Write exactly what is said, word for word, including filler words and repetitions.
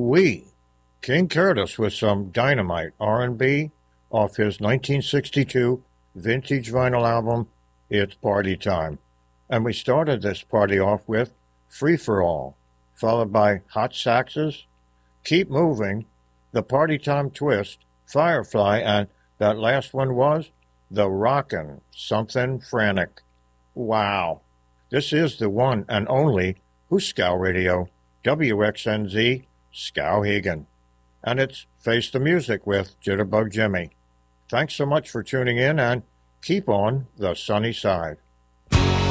Ooh-wee. King Curtis with some dynamite R and B off his nineteen sixty-two vintage vinyl album, It's Party Time. And we started this party off with Free For All, followed by Hot Saxes, Keep Moving, The Party Time Twist, Firefly, and that last one was The Rockin' Something Frantic. Wow. This is the one and only Hooskow Radio, W X N Z, Skowhegan. And it's Face the Music with Jitterbug Jimmy. Thanks so much for tuning in, and keep on the sunny side.